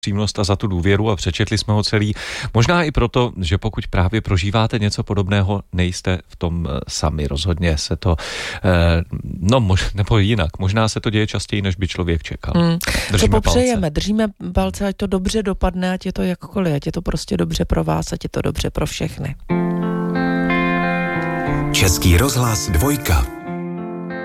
upřímnost a za tu důvěru a přečetli jsme ho celý. Možná i proto, že pokud právě prožíváte něco podobného, nejste v tom sami. Rozhodně se to, nebo jinak, možná se to děje častěji, než by člověk čekal. Co popřejeme? Držíme palce, ať to dobře dopadne, ať je to jakkoliv, ať je to prostě dobře pro vás, ať je to dobře pro všechny. Český rozhlas 2.